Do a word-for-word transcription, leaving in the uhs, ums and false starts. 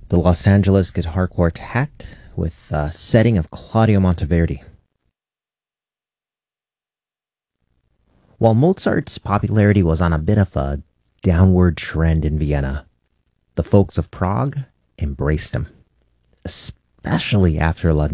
the Los Angeles Guitar Quartet with a setting of Claudio Monteverdi. While Mozart's popularity was on a bit of a downward trend in Vienna, the folks of Prague embraced him, especially after La